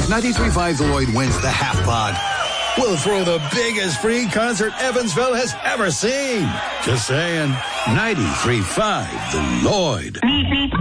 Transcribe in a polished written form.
93.5 The Lloyd wins the Half Pod. We'll throw the biggest free concert Evansville has ever seen. Just saying. 93.5 The Lloyd.